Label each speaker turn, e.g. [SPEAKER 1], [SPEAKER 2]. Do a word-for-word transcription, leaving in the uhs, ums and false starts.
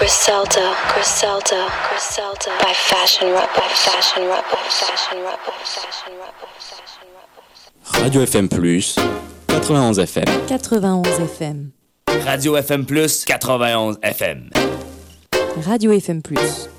[SPEAKER 1] Griselda, Griselda, Griselda, by Fashion Rap, by Fashion Rap, by Fashion Rap, by Fashion Rap, by Fashion Rap.
[SPEAKER 2] Radio F M plus, quatre-vingt-onze F M.
[SPEAKER 3] quatre-vingt-onze F M.
[SPEAKER 4] Radio F M plus, quatre-vingt-onze F M.
[SPEAKER 3] Radio F M plus.